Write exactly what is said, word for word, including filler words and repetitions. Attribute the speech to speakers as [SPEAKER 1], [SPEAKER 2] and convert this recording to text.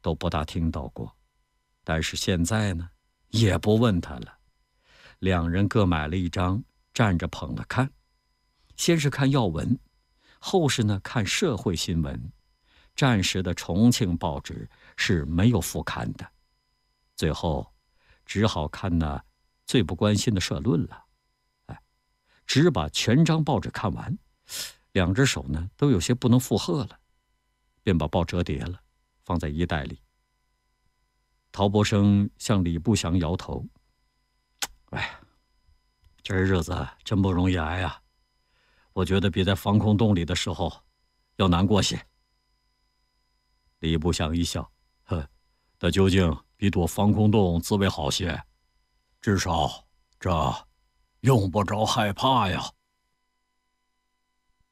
[SPEAKER 1] 都不大听到过。但是现在呢，也不问他了。两人各买了一张，站着捧了看。先是看要闻，后是呢看社会新闻。战时的重庆报纸是没有副刊的，最后只好看那最不关心的社论了。哎，只把全张报纸看完，两只手呢都有些不能负荷了，便把报折叠了，放在衣袋里。陶伯生向李步祥摇头：“哎呀，这日子真不容易挨啊！我觉得比在防空洞里的时候要难过些。”李步祥一笑：“呵，那究竟比躲防空洞滋味好些？至少这用不着害怕呀。”